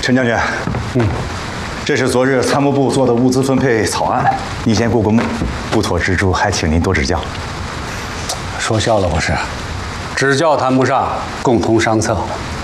陈将军，这是昨日参谋部做的物资分配草案，你先过目，不妥之处还请您多指教。 说笑了不是？指教谈不上，共同商策。